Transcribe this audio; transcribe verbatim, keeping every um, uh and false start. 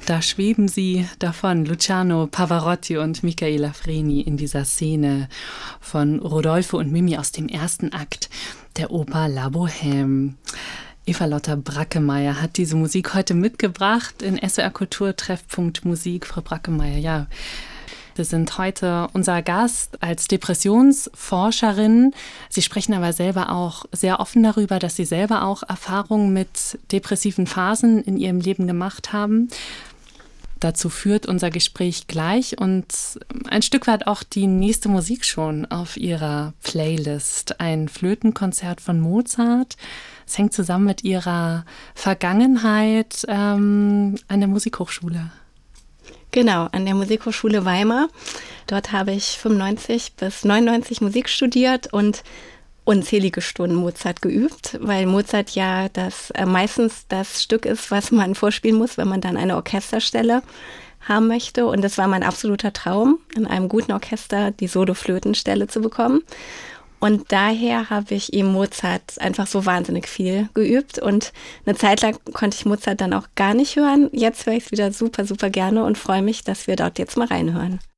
Da schweben sie davon, Luciano Pavarotti und Michaela Freni in dieser Szene von Rodolfo und Mimi aus dem ersten Akt der Oper La Bohème. Eva-Lotta Brackemeyer hat diese Musik heute mitgebracht in S W R Kultur Treffpunkt Musik. Frau Brackemeyer, ja, Sie sind heute unser Gast als Depressionsforscherin. Sie sprechen aber selber auch sehr offen darüber, dass Sie selber auch Erfahrungen mit depressiven Phasen in Ihrem Leben gemacht haben. Dazu führt unser Gespräch gleich und ein Stück weit auch die nächste Musik schon auf Ihrer Playlist. Ein Flötenkonzert von Mozart. Es hängt zusammen mit Ihrer Vergangenheit ähm, an der Musikhochschule. Genau, an der Musikhochschule Weimar. Dort habe ich fünfundneunzig bis neunundneunzig Musik studiert und unzählige Stunden Mozart geübt, weil Mozart ja das äh, meistens das Stück ist, was man vorspielen muss, wenn man dann eine Orchesterstelle haben möchte. Und das war mein absoluter Traum, in einem guten Orchester die Soloflötenstelle zu bekommen. Und daher habe ich eben Mozart einfach so wahnsinnig viel geübt. Und eine Zeit lang konnte ich Mozart dann auch gar nicht hören. Jetzt höre ich es wieder super, super gerne und freue mich, dass wir dort jetzt mal reinhören.